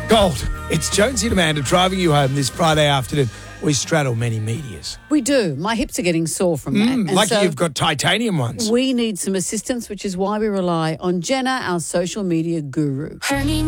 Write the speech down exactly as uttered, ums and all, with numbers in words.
Gold. It's Jonesy and Amanda driving you home this Friday afternoon. We straddle many medias. We do. My hips are getting sore from that. Mm, And lucky so you've got titanium ones. we need some assistance, which is why we rely on Jenna, our social media guru. Honey,